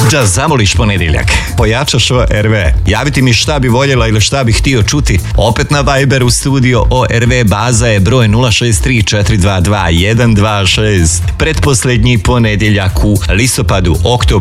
Da zamoliš ponedjeljak. Pojačaš ORV. Javiti mi šta bi voljela ili šta bi htio čuti. Opet na Viber u studio. ORV baza je broj 063 422 126. Pretposljednji ponedjeljak u listopadu, oktobru